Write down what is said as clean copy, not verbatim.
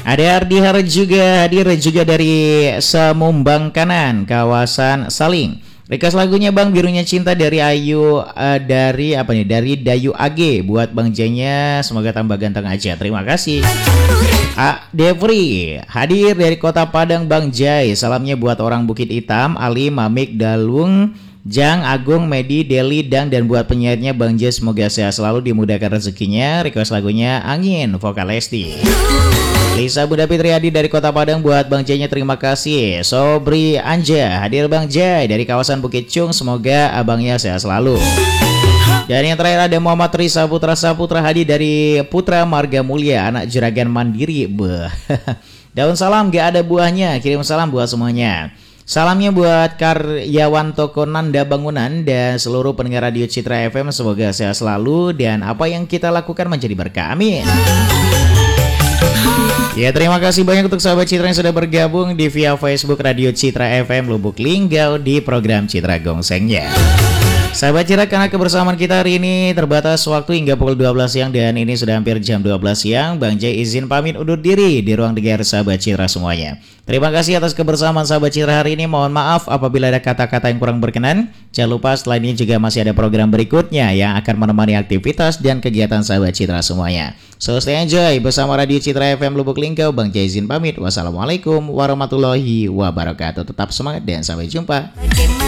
Ada Ardi Har juga hadir juga dari Semumbang Kanan, kawasan Saling. Request lagunya Bang Birunya Cinta dari Ayu dari apa nih? Dari Dayu AG buat Bang Janya, semoga tambah ganteng aja. Terima kasih. Devri hadir dari Kota Padang Bang Jai. Salamnya buat orang Bukit Hitam, Ali, Mamik, Dalung, Jang, Agung, Medi, Deli, dan buat penyairnya Bang Jai, semoga sehat selalu, dimudahkan rezekinya. Request lagunya Angin, vokal Lesti. Lisa Bunda Fitriadi dari Kota Padang buat Bang Jai-nya, terima kasih. Sobri Anja hadir Bang Jai dari kawasan Bukit Cung, semoga abangnya sehat selalu. Dan yang terakhir ada Muhammad Risa Putra Saputra hadir dari Putra Marga Mulia, anak juragan mandiri. Daun salam gak ada buahnya, kirim salam buat semuanya. Salamnya buat karyawan toko Nanda Bangunan dan seluruh pendengar radio Citra FM, semoga sehat selalu dan apa yang kita lakukan menjadi berkah. Amin. Ya, terima kasih banyak untuk sahabat Citra yang sudah bergabung di via Facebook Radio Citra FM Lubuk Linggau di program Citra Gongsengnya. Sahabat Citra, karena kebersamaan kita hari ini terbatas waktu hingga pukul 12 siang dan ini sudah hampir jam 12 siang, Bang Jai izin pamit undur diri di ruang dengar sahabat Citra semuanya. Terima kasih atas kebersamaan sahabat Citra hari ini. Mohon maaf apabila ada kata-kata yang kurang berkenan. Jangan lupa setelah ini juga masih ada program berikutnya yang akan menemani aktivitas dan kegiatan sahabat Citra semuanya. So stay enjoy bersama Radio Citra FM Lubuk Linggau. Bang Jai izin pamit. Wassalamualaikum warahmatullahi wabarakatuh. Tetap semangat dan sampai jumpa.